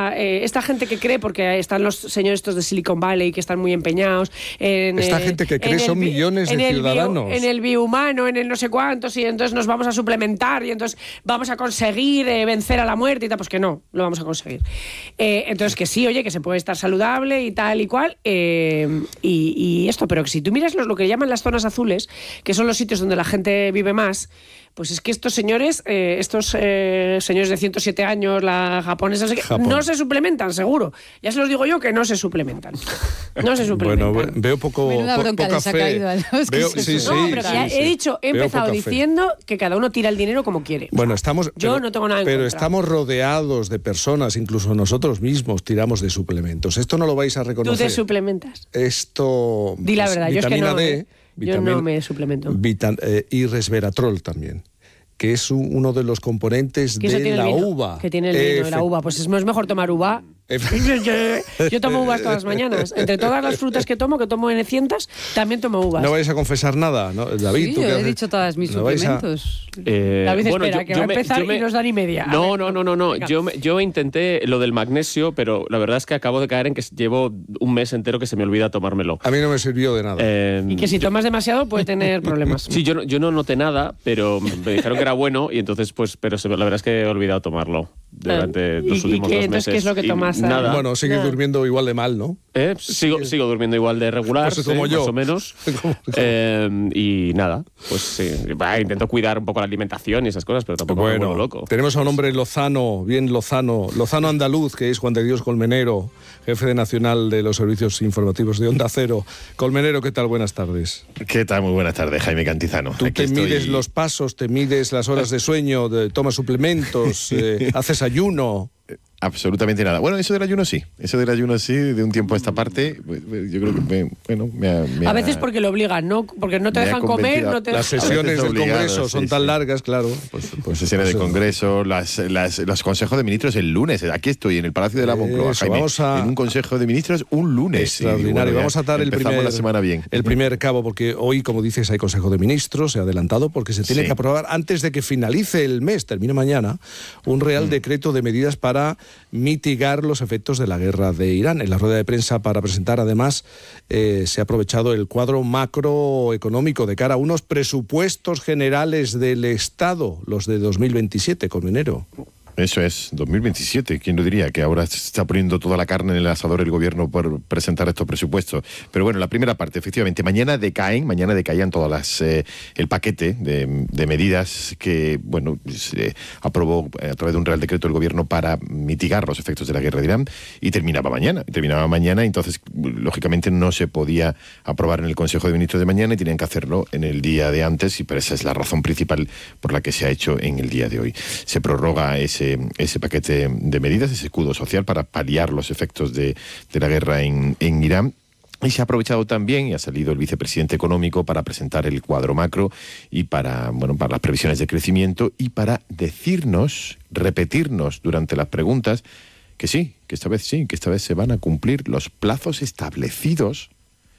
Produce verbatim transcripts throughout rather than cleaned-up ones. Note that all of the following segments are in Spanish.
sea, eh, esta gente que cree, porque están los señores estos de Silicon Valley que están muy empeñados en... Esta eh, gente que cree son bi, millones de ciudadanos. Bio, en el biohumano, en el no sé cuántos, y entonces nos vamos a suplementar y entonces vamos a conseguir eh, vencer a la muerte y tal, pues que no, lo vamos a conseguir. Eh, entonces que sí, oye, que se puede estar saludable y tal y cual, eh, y, y esto, pero que si tú miras los, lo que llaman las zonas azules, que son los sitios donde la gente vive más, pues es que estos señores, eh, estos eh, señores de ciento siete años, la japonesa, no, sé qué, no se suplementan, seguro. Ya se los digo yo que no se suplementan. No se suplementan. Bueno, veo poco, po, poca fe. Veo, sí, sí, no, pero sí, ya sí, he dicho, he empezado diciendo fe. que cada uno tira el dinero como quiere. Bueno, estamos, yo pero, no tengo nada en Pero contra. estamos rodeados de personas, incluso nosotros mismos tiramos de suplementos. Esto no lo vais a reconocer. ¿Tú te suplementas? Esto... Di la verdad, pues, yo es que no, D, eh. Yo no me suplemento. Vitam, eh, y resveratrol también, que es un, uno de los componentes de la uva. Que tiene el vino de la uva. Pues es, es mejor tomar uva. Yo tomo uvas todas las mañanas. Entre todas las frutas que tomo, que tomo en cientos, también tomo uvas. ¿No vais a confesar nada, ¿no? David, sí, ¿tú yo qué he haces? dicho todas mis ¿No suplementos. A... Eh, David, bueno, espera, yo, que yo va a me, empezar me... y nos dan y media. No, ver, no, no, no, no. Yo, me, yo intenté lo del magnesio, pero la verdad es que acabo de caer en que llevo un mes entero que se me olvida tomármelo. A mí no me sirvió de nada. Eh, y que si yo... tomas demasiado puede tener problemas. Sí, yo no, yo no noté nada, pero me dijeron que era bueno y entonces, pues, pero se, la verdad es que he olvidado tomarlo durante los ¿Y, últimos y qué, dos entonces, meses. ¿qué es lo que tomas? Nada. Bueno, sigues nada. durmiendo igual de mal, ¿no? Eh, sigo, sigo durmiendo igual de regular, pues sí, como yo. más o menos. eh, y nada, pues sí, bah, intento cuidar un poco la alimentación y esas cosas, pero tampoco bueno, me vuelvo loco. Tenemos a un hombre lozano, bien lozano, lozano andaluz, que es Juan de Dios Colmenero, jefe de nacional de los servicios informativos de Onda Cero. Colmenero, ¿qué tal? Buenas tardes. ¿Qué tal? Muy buenas tardes, Jaime Cantizano. Tú Aquí te estoy... mides los pasos, te mides las horas de sueño, de, tomas suplementos, eh, haces ayuno... Absolutamente nada. Bueno, eso del ayuno sí. Eso del ayuno sí, de un tiempo a esta parte, yo creo que me, bueno, me ha, me A ha, veces porque lo obligan, ¿no? Porque no te dejan comer, no te Las sesiones del obligado, Congreso son sí, tan sí. largas, claro. Pues, pues sesiones de Congreso, las, las, los consejos de ministros el lunes. Aquí estoy, en el Palacio de la Moncloa, Eso, Jaime, vamos a... en un consejo de ministros un lunes. Extraordinario. Bueno, vamos a dar el primer, la semana bien. el primer cabo, porque hoy, como dices, hay Consejo de Ministros, se ha adelantado, porque se tiene sí. que aprobar antes de que finalice el mes, termine mañana, un Real mm. Decreto de medidas para mitigar los efectos de la guerra de Irán. En la rueda de prensa para presentar, además, eh, se ha aprovechado el cuadro macroeconómico de cara a unos presupuestos generales del Estado, los de dos mil veintisiete, Colmenero. Eso es, dos mil veintisiete, ¿quién lo diría? Que ahora se está poniendo toda la carne en el asador el gobierno por presentar estos presupuestos. Pero bueno, la primera parte, efectivamente, mañana decaen, mañana decaían todas las, eh, el paquete de, de medidas que, bueno, se aprobó a través de un Real Decreto el gobierno para mitigar los efectos de la guerra de Irán, y terminaba mañana, terminaba mañana, entonces, lógicamente, no se podía aprobar en el Consejo de Ministros de mañana y tenían que hacerlo en el día de antes, y pero esa es la razón principal por la que se ha hecho en el día de hoy. Se prorroga ese ese paquete de medidas, ese escudo social para paliar los efectos de, de la guerra en, en Irán. Y se ha aprovechado también, y ha salido el vicepresidente económico para presentar el cuadro macro y para, bueno, para las previsiones de crecimiento y para decirnos, repetirnos durante las preguntas que sí, que esta vez sí, que esta vez se van a cumplir los plazos establecidos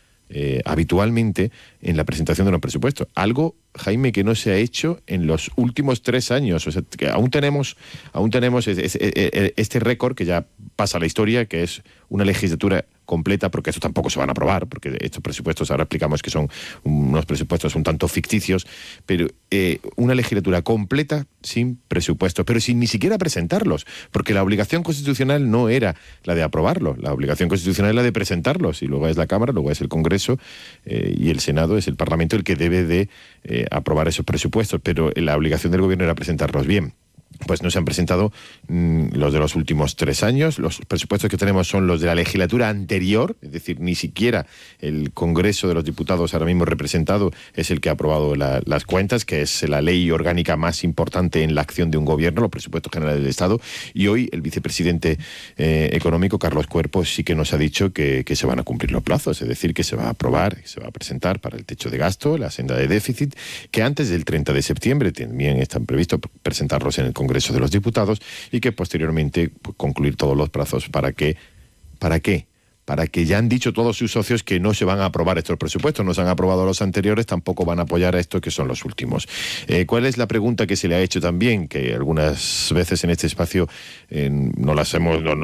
Eh, habitualmente en la presentación de los presupuestos. Algo, Jaime, que no se ha hecho en los últimos tres años. O sea, que aún tenemos, aún tenemos este récord que ya pasa a la historia, que es una legislatura completa, porque estos tampoco se van a aprobar, porque estos presupuestos, ahora explicamos que son unos presupuestos un tanto ficticios, pero eh, una legislatura completa sin presupuestos, pero sin ni siquiera presentarlos, porque la obligación constitucional no era la de aprobarlos, la obligación constitucional es la de presentarlos, y luego es la Cámara, luego es el Congreso eh, y el Senado, es el Parlamento el que debe de eh, aprobar esos presupuestos, pero la obligación del gobierno era presentarlos bien. Pues no se han presentado mmm, los de los últimos tres años. Los presupuestos que tenemos son los de la legislatura anterior, es decir, ni siquiera el Congreso de los Diputados ahora mismo representado es el que ha aprobado la, las cuentas, que es la ley orgánica más importante en la acción de un gobierno, los presupuestos generales del Estado. Y hoy el vicepresidente eh, económico, Carlos Cuerpo, sí que nos ha dicho que, que se van a cumplir los plazos, es decir, que se va a aprobar, que se va a presentar para el techo de gasto, la senda de déficit, que antes del treinta de septiembre también están previstos presentarlos en el Congreso de los Diputados, y que posteriormente pues, concluir todos los plazos para que, ¿para qué? Para que ya han dicho todos sus socios que no se van a aprobar estos presupuestos, no se han aprobado los anteriores, tampoco van a apoyar a estos que son los últimos. Eh, ¿Cuál es la pregunta que se le ha hecho también? Que algunas veces en este espacio eh, no las hemos, no, no,